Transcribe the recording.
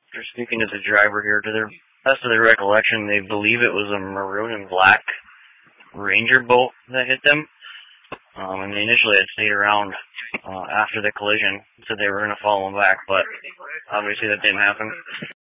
After speaking to the driver here, to their best of their recollection, they believe it was a maroon and black Ranger boat that hit them. And they initially had stayed around after the collision, said they were going to follow them back, but obviously that didn't happen.